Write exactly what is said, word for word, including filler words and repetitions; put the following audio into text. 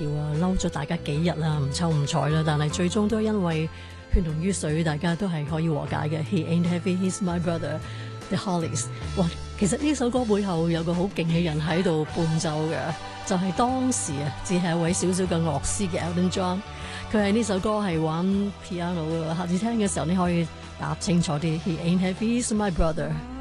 條啊，嬲咗大家幾日啦，唔抽唔睬啦，但係最終都因為血濃於水，大家都係可以和解嘅。He ain't heavy, he's my brother, the Hollies。哇，其實呢首歌背後有個好勁嘅人喺度伴奏嘅，就係、是、當時啊，只係一位小小嘅樂師嘅 Elton John。佢係呢首歌係玩 piano 嘅，下次聽嘅時候你可以答清楚啲。He ain't heavy, he's my brother。